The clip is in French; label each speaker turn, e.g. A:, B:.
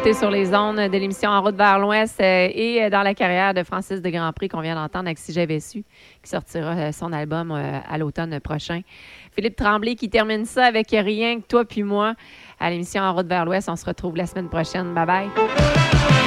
A: nouveauté sur les ondes de l'émission En route vers l'Ouest et dans la carrière de Francis de Grandpré qu'on vient d'entendre avec Si j'avais su, qui sortira son album à l'automne prochain. Philippe Tremblay qui termine ça avec Rien que toi puis moi à l'émission En route vers l'Ouest. On se retrouve la semaine prochaine. Bye bye.